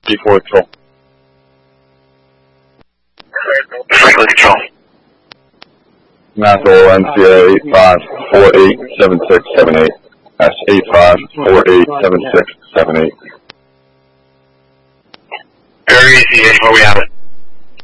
B4 control. Franklin control. Nashville NCA 85487678. That's 85487678. Very easy, where we have it.